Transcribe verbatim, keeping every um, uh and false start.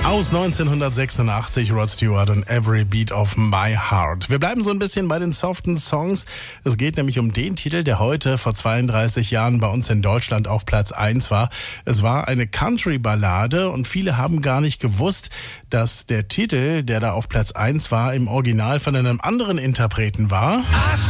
Aus neunzehnhundertsechsundachtzig, Rod Stewart und Every Beat of My Heart. Wir bleiben so ein bisschen bei den soften Songs. Es geht nämlich um den Titel, der heute vor zweiunddreißig Jahren bei uns in Deutschland auf Platz eins war. Es war eine Country-Ballade und viele haben gar nicht gewusst, dass der Titel, der da auf Platz eins war, im Original von einem anderen Interpreten war. Ach,